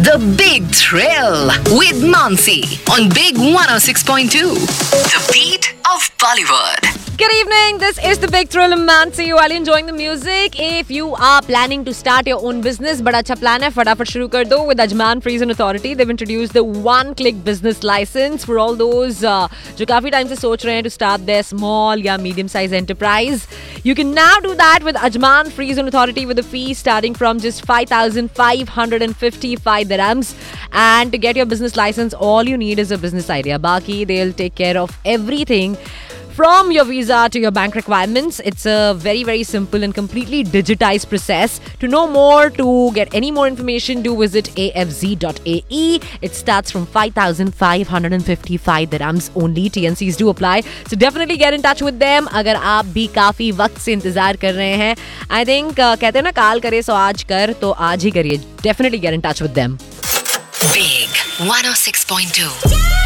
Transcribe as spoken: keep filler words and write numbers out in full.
The Big Thrill with Mansi on Big one oh six point two. The beat of Bollywood. Good evening. This is the Big Thrill. I'm Mansi. You are enjoying the music. If you are planning to start your own business, बड़ा अच्छा plan है, फटाफट शुरू कर दो with Ajman Freeze Authority. They've introduced the one-click business license for all those uh, जो काफी time से सोच रहे हैं to start their small या medium-sized enterprise. You can now do that with Ajman Freeze Authority with a fee starting from just five thousand five hundred fifty-five dirhams. And to get your business license, all you need is a business idea. Baki, they'll take care of everything. From your visa to your bank requirements, it's a very, very simple and completely digitized process. To know more, to get any more information, do visit a f z dot a e. It starts from five thousand five hundred fifty-five dirhams only. T N Cs do apply. So definitely get in touch with them. अगर आप भी काफी वक्त से इंतजार कर रहे हैं, I think uh, कहते हैं ना काल करे सो आज कर, तो आज ही करिए. Definitely get in touch with them. Big one oh six point two.